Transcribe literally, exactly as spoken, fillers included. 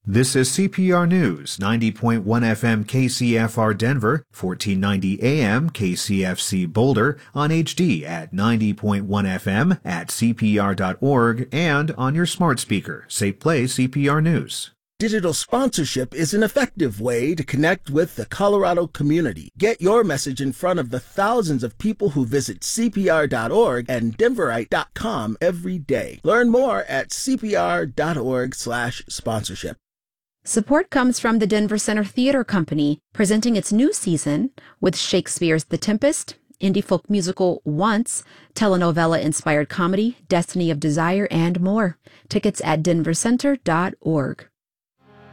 This is C P R News, ninety point one F M K C F R Denver, fourteen ninety A M K C F C Boulder, on H D at ninety point one F M, at C P R dot org, and on your smart speaker. Say play C P R News. Digital sponsorship is an effective way to connect with the Colorado community. Get your message in front of the thousands of people who visit C P R dot org and Denverite dot com every day. Learn more at C P R dot org slash sponsorship. Support comes from the Denver Center Theater Company, presenting its new season with Shakespeare's The Tempest, indie folk musical Once, telenovela-inspired comedy Destiny of Desire, and more. Tickets at denver center dot org.